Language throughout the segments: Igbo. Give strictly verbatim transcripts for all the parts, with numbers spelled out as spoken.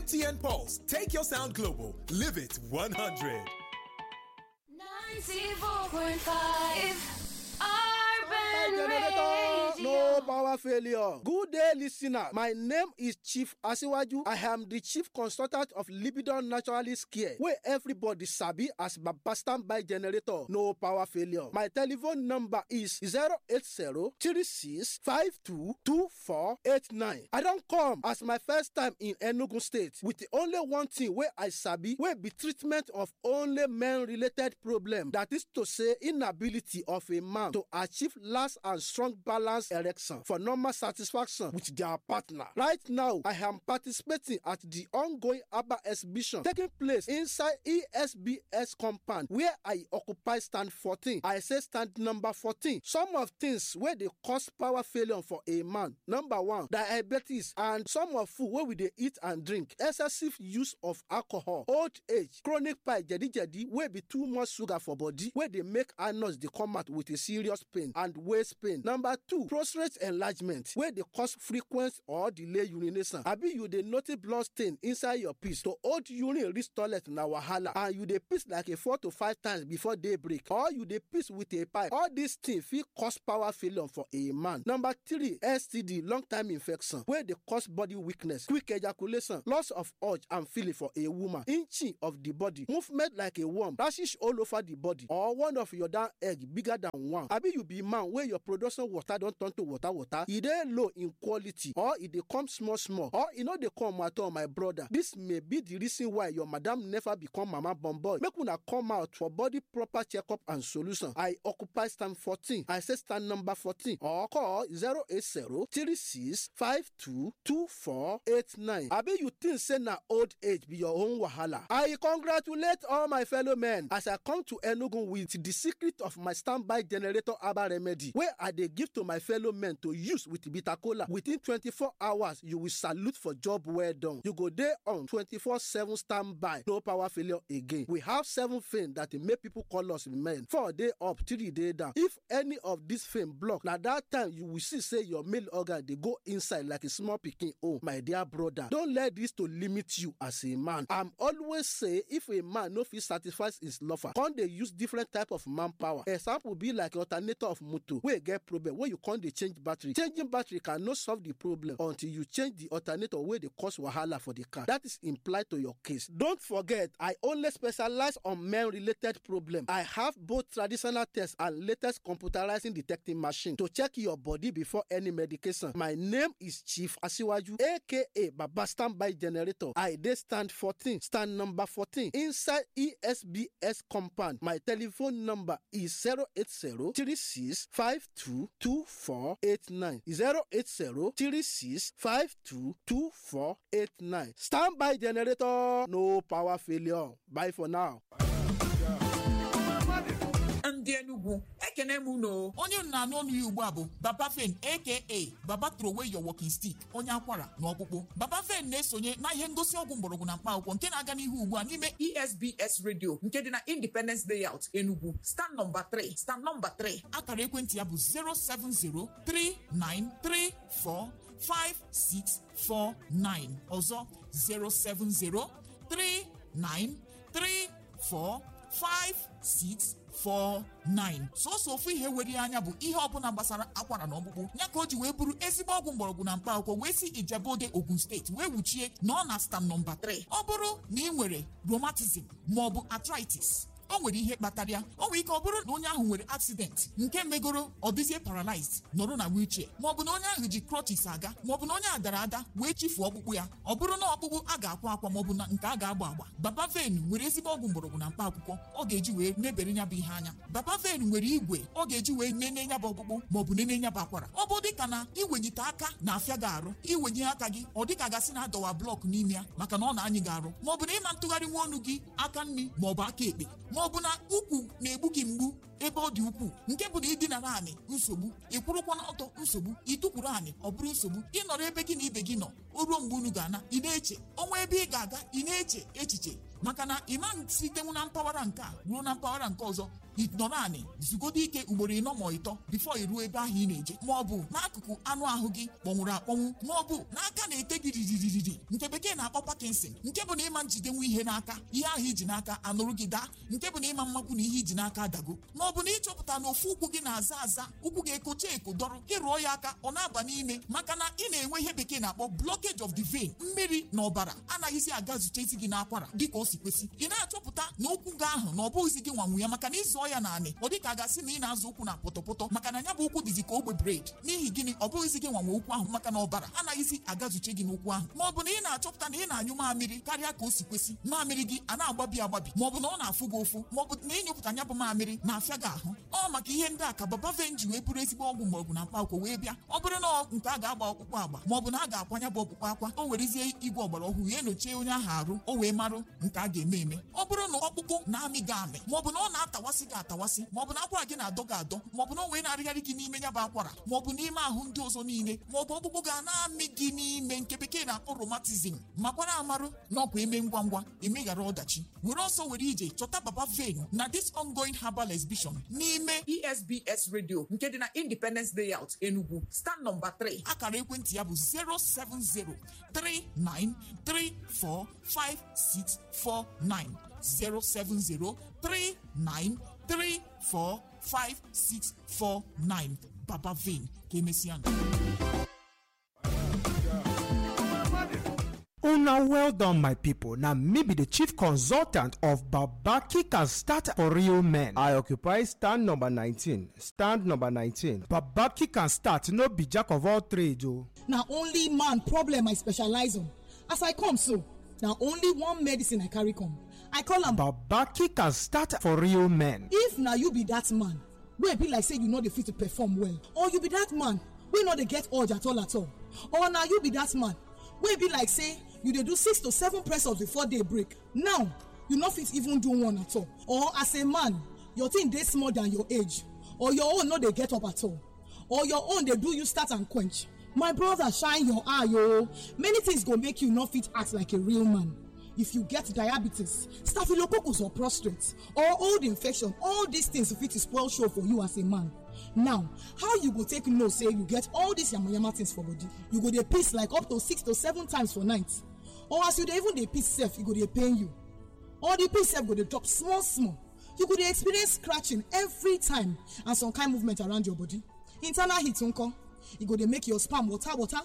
T N Pulse. Take your sound global. Live it one hundred. ninety-four point five Urban Radio. No power failure. Good day, listener. My name is Chief Asiwaju. I am the chief consultant of Libidon Naturalist Care, where everybody sabi as Baba Standby Generator. No power failure. My telephone number is zero eight zero, three six five two, two four eight nine. I don't come as my first time in Enugu State with the only one thing where I sabi, where be treatment of only men-related problem. That is to say, inability of a man to achieve last and strong balance erection for normal satisfaction with their partner. Right now, I am participating at the ongoing ABBA exhibition taking place inside E S B S compound where I occupy stand fourteen. I say stand number fourteen. Some of things where they cause power failure for a man. Number one, diabetes and some of food where we they eat and drink. Excessive use of alcohol, old age, chronic pie, jadi jadi, where be too much sugar for body, where they make anus they come out with a serious pain and waist pain. Number two, prostate enlargement, where they cause frequent or delay urination. Abi you dey notice blood stain inside your piss. To hold urine reach toilet na wahala, and you dey piss like a four to five times before daybreak, or you dey piss with a pipe. All these things fit cause power failure for a man. Number three, S T D, long time infection, where they cause body weakness, quick ejaculation, loss of urge and feeling for a woman, inching of the body, movement like a worm, rashes all over the body, or one of your down egg bigger than one. Abi you be man where your production water don't turn to water water, e dey low in quality, or e dey come small small, or e no dey come at all, my brother. This may be the reason why your madam never become mama born boy. Make una come out for body proper checkup and solution. I occupy stand fourteen. I say stand number fourteen, or call zero eight zero, three six five two, two four eight nine. Abi you think say na old age be your own wahala? I congratulate all my fellow men as I come to Enugu with the secret of my standby generator herbal remedy, where I dey give to my fellow men to use with bitter cola. Within twenty-four hours, you will salute for job well done. You go there on twenty-four seven standby, no power failure again. We have seven things that make people call us men. Four day up, three day down. If any of these things block, na that time you will see say your male organ they go inside like a small pikin. Oh, my dear brother, don't let this to limit you as a man. I'm always say if a man no fit satisfy his lover, can't they use different type of manpower? Example be like alternator of motor where get problem where you can't they change battery. Changing battery cannot solve the problem until you change the alternator where they cause wahala for the car. That is implied to your case. Don't forget, I only specialize on men-related problem. I have both traditional tests and latest computerizing detecting machine to check your body before any medication. My name is Chief Asiwaju, aka Baba Standby Generator. I dey stand fourteen, stand number fourteen, inside E S B S compound. My telephone number is zero eight zero, three six five two, two four eight nine. zero eight zero, three six five two, two four eight nine. Standby Generator, no power failure. Bye for now. Ndị Enugu ekene m unu onye nna n'ọnụ ugbu a bụ Baba Fen aka Baba throw away your walking stick, onye akwara na ọkpụkpụ. Baba Fen na-esonye na ihe ngosi ọgwụ mgbọrọgwụ na mkpa akwụkwọ nke na-aga n'ihu ugbu a n'ime E S B S Radio nke dị na Independence Layout Enugu, stand number three, stand number three. Akara ekwentị ya bụ zero seven zero, three nine three four, five six four nine. Ọzọ zero seven zero, three nine three four, five six four nine. Sọsọ ofu ihe were anya bụ ihe ọbụla gbasara akwara na ọkpụkpụ ya ka o ji wee bụrụ ezigbo ọgwụ mgbọrọgwụ na mkpa akwụkwọ wee si Ijebode Ogun steeti wee wuchie na ọ na stand nọmba three. Ọ bụrụ na ị nwere rheumatism maọbụ arthritis, o nwere ihe kpatara ya. O nwere ike ọ bụrụ na onye ahụ nwere accident nke megoro ọ dịzie paralyzed nọrọ na wheelchair, maọbụ na onye ahụ ji crutches aga, maọbụ na onye a dara ada wee chifuo ọkpụkpụ ya. Ọ bụrụ na ọkpụkpụ a ga-akwa akwa maọbụ na nke a ga-agba agba, Baba Fen nwere ezigbo ọgwụ mgbọrọgwụ na mkpa akwụkwọ ọ ga-eji wee nebere nya bụ ihe anya. Baba Fen nwere igwe ọ ga-eji wee nene nya bụ ọkpụkpụ maọbụ nene nya bụ akwara. Ọ bụ dịka na iwenyite aka na-afịa gị arụ, iwenye aka gị ọ dịka gasị na adọwa blọk n'ime ya maka na ọ na-anyị gị arụ, maọbụ na ịma ntụgharị nwa ọnụ gị aka nri maọbụ aka ekpe, maọbụ na ukwu na-egbu gị mgbu ebe ọ dị ukwuu, nke bụ na ịdịnara anị nsogbu, ịkwụrụkwa n'ọtọ nsogbu, ịtụkwuru anị ọ bụrụ nsogbu, ịnọrọ ebe gị na ibe gị nọ o ruo mgbe unu ga-ana ị na-eche ọnwa ebe ị ga-aga ị na-eche echiche, maka na ịma sitenwu na mpaghara nke a ruo na mpaghara nke ọzọ nọ naanị zugodi ike ugboro ịnọ ma ịtọ bifo iruo ebe ahụ ị na-eje, ma ọ bụ n'akụkụ anụ ahụ gị kpọnwụrụ akpọnwụ, ma ọ bụ n'aka na-ete gị ririri nke bekee na-akpọ Parkinson, nke bụ na ịma njidenwu ihe n'aka, ihe ahụ iji n'aka anụrụ gị daa, nke bụ na ịma mmakwu na ihe iji n'aka adago, ma ọ bụ na ịchọpụta na ofu ụkwụ gị na-aza aza, ụkwụ gị ekocha eko dọrọ, ịrụọ ya aka ọ na-aba n'ime maka na ị na-enwe ihe bekee na-akpọ blockage of the vein, mmiri na ọbara anaghịzi aga zute isi gị n'akwara dịka o si kwesị. Ị na-achọpụta na ụkwụ gị ahụ na ọ bụghịzi gị nwanwu ya maka na ịzụọ ya naanị ọ dịka a gasị na ị na-azụ ụkwụ na pọtọpọtọ maka na ya bụ ụkwụ dịzi ka ogbe bred. N'ihi gịnị? Ọ bụghịzi gị nwanwe ụkwụ ahụ maka na ọbara anaghịzi aga zute gị n'ụkwụ ahụ. Ma ọ bụ na ị na-achọpụta na ị na-anyụ mamịrị karịa ka o si kwesị, mamịrị gị a na-agbabi agbabi, ma ọ bụ na ọ na-afụ gị ụfụ, ma ọ bụ na ịnyụpụta nya bụ mamịrị na-afịa gị ahụ. Ọ maka ihe ndị a ka Babaven ji wee bụrụ ezigbo ọgwụ mgbọrọgwụ na mkpa akwụkwọ wee bịa. Ọ bụrụ na nke a ga-agba ọkpụkpụ agba, ma ọ bụ na a ga-akwanya bụ ọkpụkpụ akwa, o werezie igwe ọgbara ọhụrụ ya enyochie onye ahụ arụ, o wee marụ nke a ga-eme eme. Ọ bụrụ na ọkpụkpụ na-amị gị amị, ma ọ bụ na ọ na-atawasị gị atawasị, ma ọ bụ na akwara gị na-adọ gị adọ, ma ọ bụ na o wee na-arịgharị gị n'ime ya bụ akwara, ma ọ bụ n'ime ahụ ndị ọzọ niile, ma ọ bụ ọkpụkpụ ga na-amị gị n'ime nke bekee na-akpọ rheumatism, makwara amarụ na ọkwa eme ngwa ngwa emeghara ọdachi, were ọsọ were ije chọta Babaven na this ongoing herbal exhibition n'ime E S B S radio nke dị na Independence Layout Enugu, stand number three. Akara ekwentị ya bụ zero seven zero three nine three four five six four nine zero seven zero three nine three four five six four nine. Babaven ka emesịa. Una well done, my people. Now, maybe the chief consultant of Babaki Can Start for Real Men. I occupy stand number nineteen. Stand number nineteen. Babaki Can Start, no be jack of all trades. Oh. Now, only man problem I specialize on. As I come so, now only one medicine I carry come. I call am Babaki Can Start for Real Men. If now you be that man, wey be like say you know the fit to perform well, or you be that man, we know they get urge at all at all, or now you be that man, wey be like say you dey do six to seven press ups before day break. Now you no fit even do one at all, or as a man your thing dey small than your age, or your own no dey get up at all, or your own dey do you start and quench. My brother, shine your eye o. Many things go make you no fit act like a real man. If you get diabetes, staphylococcus or prostate, or old infection, all these things fit to spoil show for you as a man. Now, how you go take know say you get all these yamayama things for body? You go dey piss like up to six to seven times for night, or as you dey even dey piss sef, e go dey pain you, or the piss sef go dey drop small small. You go dey experience scratching every time and some kind movement around your body. Internal heat nko, e go dey make your sperm water water,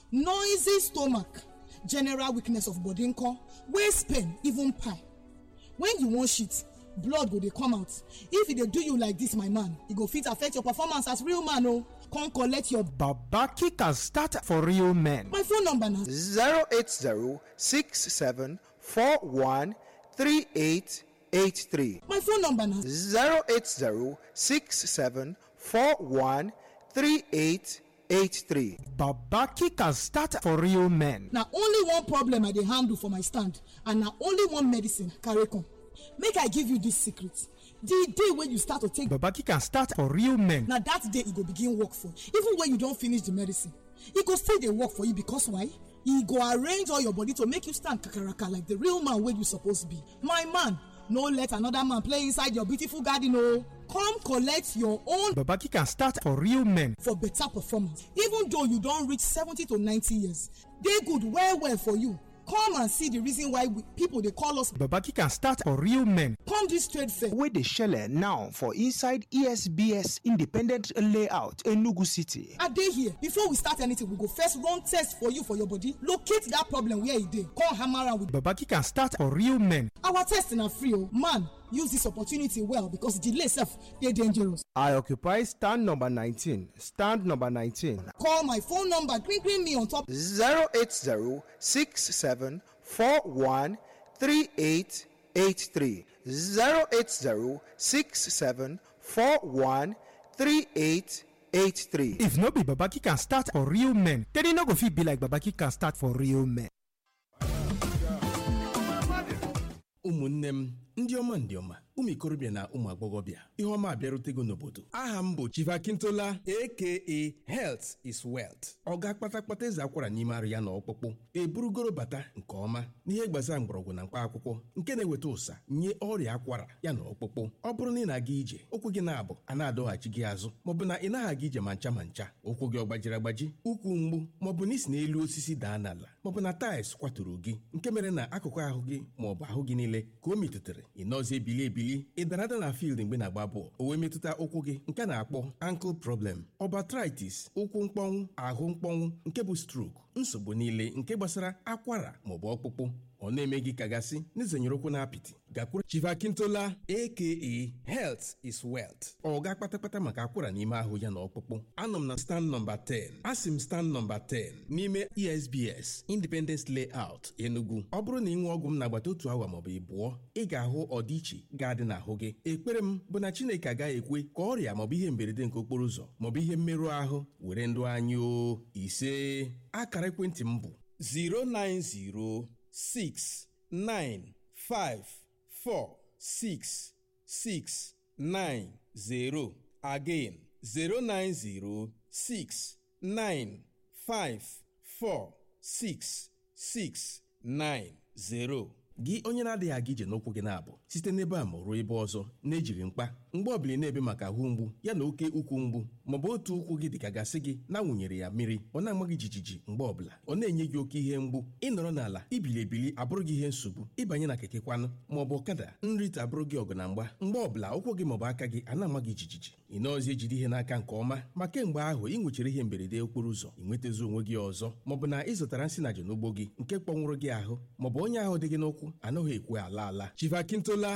noisy stomach, general weakness of body nko, waist pain, even pie. When you wan shit, blood go dey come out. If e dey do you like this, my man, e go fit affect your performance as real man o. Come collect your Babaki Can Start for Real Men. My phone number na zero eight zero six seven four one three eight eight three. My phone number na zero eight zero six seven four one three eight eight three. Babaki Can Start for Real Men. na only one problem I dey handle for my stand, and na only one medicine carry come. Make I give you this secret. The day when you start to take, Babaki Can Start for Real Men. na that day e go begin work for you. Even when you don finish the medicine, e go still dey work for you because why? E go arrange all your body to make you stand kakaraka like the real man wey you suppose be. My man, no let another man play inside your beautiful garden o. Come collect your own Babaki Can Start for Real Men. for better performance. Even though you don reach seventy to ninety years, dey good well well for you. Come and see the reason why we, people dey call us Babaki Can Start for Real Men. come this trade fair. Where they shell now for inside E S B S Independent Layout Enugu City. I dey here. Before we start anything, we go first run test for you for your body. Locate that problem where e dey. Come hammer am with Babaki Can Start for Real Men. our test na free o. Man, use this opportunity well because delay sef dey dangerous. I occupy stand number nineteen. Stand number nineteen. Call my phone number, green green me on top zero eight zero six seven four one three eight eight three. zero eight zero six seven four one three eight eight three. If no be Babaki Can Start for Real Men, then e no go fit be like Babaki Can Start for Real Men. ụmụnne m ndị ọma ndị ọma ụmụ ikorobịa na ụmụ agbọghọbịa ihe ọma abịarutego n'obodo. Aha m bụ Chief Akintola aka Health is Wealth. Ọ ga-akpata kpata eze akwara n'ime arụ ya na ọkpụkpụ eburugoro bata nke ọma n'ihe gbasara mgbọrọgwụ na mkpa akwụkwọ nke na-eweta ụsa nye ọrịa akwara ya na ọkpụkpụ. Ọ bụrụ na ị na-aga ije ụkwụ gị na-abụ a na-adọghachi gị azụ maọbụ na ị naghị aga ije ma ncha ma ncha, ụkwụ gị ọ gbajiri agbaji, ụkwụ mgbu maọbụ na isi n'elu osisi daa n'ala maọbụ na taịls kwaturu gị nke mere na akụkụ ahụ gị maọbụ ahụ gị niile ka o metụtara ị nọzi ebili ebili ị dara ada na field mgbe na-agba bọọlụ o wee metụta ụkwụ gị nke na-akpọ ankle problem, ọbatritis, ụkwụ mkpọnwụ, ahụ mkpọnwụ nke bụ stroke, nsogbu niile nke gbasara akwara maọbụ ọkpụkpụ ọ na-eme gị kagasị n'izenyere ụkwụ na apịtị gakwuru Chief Akintola aka Health is Wealth. Ọ ga-akpatakpata maka akwara n'ime ahụ ya na ọkpụkpụ. Anọ m na stand nọmba ten. Asị m stand nọmba ten n'ime E S B S Independence Layout Enugu. Ọ bụrụ na ị ṅụọ ọgwụ m n'agbata otu awa maọbụ ịbụọ ị ga-ahụ ọdịiche ga-adị n'ahụ gị. Ekpere m bụ na Chineke agaghị ekwe ka ọrịa maọbụ ihe mberede nke okporo ụzọ maọbụ ihe mmerụ ahụ were ndụ anyị o. Ise akara ekwentị m bụ zero nine zero six nine five four six six nine zero. Again, zero nine zero six nine five four six six nine zero. Gị onye na-adịghị aga ije n'ụkwụ gị na-abụ site n'ebe a ma ruo ebe ọzọ na-ejiri mkpa mgbe ọbụla na-ebe maka ahụ mgbu ya na oke ukwu mgbu maọbụ otu ụkwụ gị dịka gasị gị na-awụnyere ya mmiri ọ na-ama gị jijiji mgbe ọbụla ọ na-enye gị oke ihe mgbu ịnọrọ n'ala ibili ebili abụrụ gị ihe nsogbu ịbanye na keke kwanụ maọbụ ọkada nrite abụrụ gị ọgụ na mgba mgbe ọbụla ụkwụ gị maọbụ aka gị a na-ama gị jijiji ị nọọzi ejide ihe n'aka nke ọma ma kemgbe ahụ ị nwechara ihe mberede okporo ụzọ ị nwetazi onwe gị ọzọ maọbụ na ị zụtara nsị na n'ugbo gị nke kpọnwụrụ gị ahụ maọbụ onye ahụ dị gị n'ụkwụ anaghị ekwe ala ala. Chief Akintola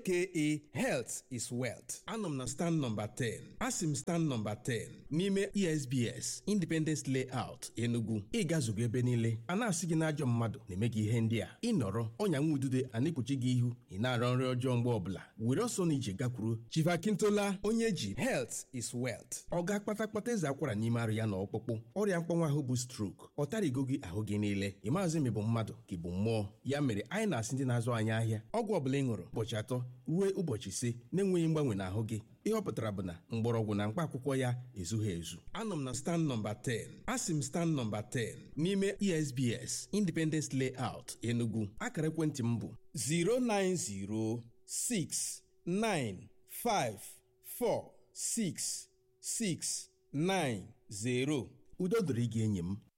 aka Health is Wealth. Anọ m na stand nọmba ten. Asị m stand nọmba ten n'ime E S B S Independence Layout Enugu. Ị gazugo ebe niile a na-asị gị n'ajọ mmadụ na-eme gị ihe ndị a ị nọrọ ọnya nwa udude a na-ekpuchi gị ihu ị na-arọ nri ọjọọ mgbe ọbụla were ọsọ na ije gakwuru Chief Akintola onye ji Health is Wealth. Ọ ga-akpata kpata eze akwara n'ime arụ ya na ọkpụkpụ ọrịa mkpọnwụ ahụ bụ stroke ọ tarigo gị ahụ gị niile ị maazị ma ị bụ mmadụ ka ị bụ mmụọ ya mere anyị na-asị ndị na-azụ anyị ahịa ọgwụ ọbụla ị ṅụrụ ụbọchị atọ ruo ụbọchị ise na-enweghị mgbanwe n'ahụ gị ihe ọ pụtara bụ na mgbọrọgwụ na mkpa akwụkwọ ya ezughị ezu. Anọ m na stand nọmba ten. Asị m stand nọmba ten n'ime E S B S Independence Layout Enugu. Akara ekwentị m bụ zero nine zero six nine five four six six nine zero. Udo dịrị gị enyi m.